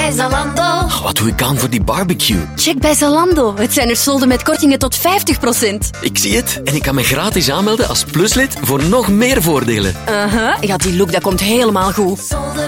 bij Zalando. Wat doe ik aan voor die barbecue? Check bij Zalando. Het zijn er solden met kortingen tot 50%. Ik zie het. En ik kan me gratis aanmelden als pluslid voor nog meer voordelen. Ja, die look dat komt helemaal goed. Solden